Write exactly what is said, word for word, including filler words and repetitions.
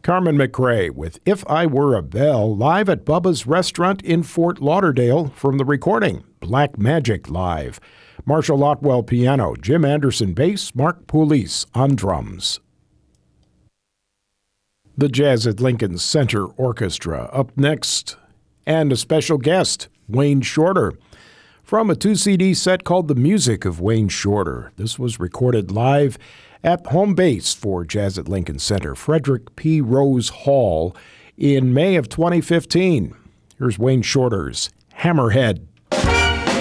Carmen McRae with If I Were a Bell, live at Bubba's Restaurant in Fort Lauderdale from the recording, Black Magic Live. Marshall Otwell piano, Jim Anderson bass, Mark Poulis on drums. The Jazz at Lincoln Center Orchestra up next, and a special guest, Wayne Shorter, from a two-C D set called The Music of Wayne Shorter. This was recorded live at home base for Jazz at Lincoln Center, Frederick P. Rose Hall, in May of twenty fifteen. Here's Wayne Shorter's Hammerhead.